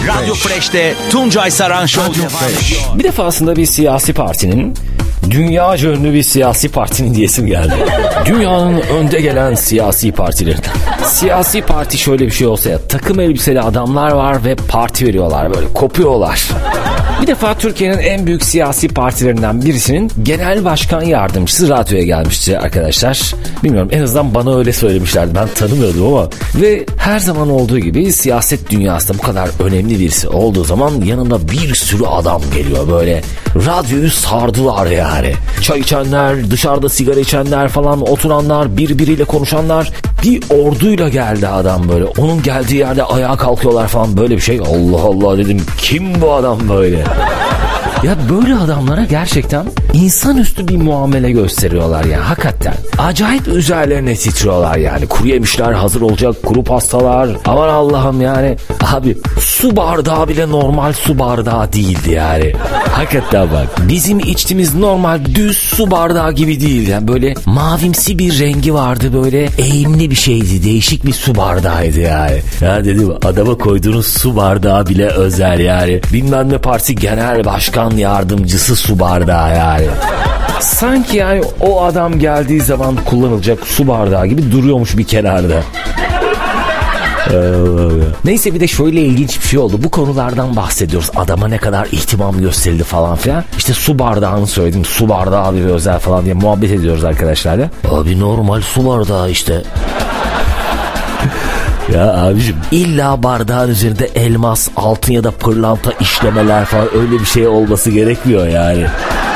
Radyo Fresh'te Tuncay Saran Show devam ediyor. Bir defasında bir siyasi partinin, dünyaca ünlü bir siyasi partinin diyesim geldi. Dünyanın önde gelen siyasi partilerinden. Siyasi parti şöyle bir şey olsa ya, takım elbiseli adamlar var ve parti veriyorlar, böyle kopuyorlar. Bir defa Türkiye'nin en büyük siyasi partilerinden birisinin genel başkan yardımcısı radyoya gelmişti arkadaşlar. Bilmiyorum, en azından bana öyle söylemişlerdi. Ben tanımıyordum ama. Ve her zaman olduğu gibi siyaset dünyasında bu kadar önemli birisi olduğu zaman yanında bir sürü adam geliyor böyle. Radyoyu sardılar yani. Çay içenler, dışarıda sigara içenler falan, oturanlar, birbiriyle konuşanlar. Bir orduyla geldi adam böyle. Onun geldiği yerde ayağa kalkıyorlar falan, böyle bir şey. Allah Allah dedim, kim bu adam böyle? Ya böyle adamlara gerçekten insanüstü bir muamele gösteriyorlar yani, hakikaten. Acayip üzerlerine titriyorlar yani. Kuru yemişler hazır olacak, kuru pastalar. Aman Allah'ım yani. Abi su bardağı bile normal su bardağı değildi yani. Hakikaten bak. Bizim içtiğimiz normal düz su bardağı gibi değil yani. Böyle mavimsi bir rengi vardı, böyle eğimli bir şeydi. Değişik bir su bardağıydı yani. Ya dedim, adama koyduğunuz su bardağı bile özel yani. Bilmem ne parti genel başkan yardımcısı su bardağı yani. Sanki yani o adam geldiği zaman kullanılacak su bardağı gibi duruyormuş bir kenarda. Neyse, bir de şöyle ilginç bir şey oldu. Bu konulardan bahsediyoruz. Adama ne kadar ihtimam gösterildi falan filan. İşte su bardağını söyledim. Su bardağı abi ve özel falan diye muhabbet ediyoruz arkadaşlarla. Abi normal su bardağı işte. Ya abicim, illa bardağın üzerinde elmas, altın ya da pırlanta işlemeler falan, öyle bir şey olması gerekmiyor yani.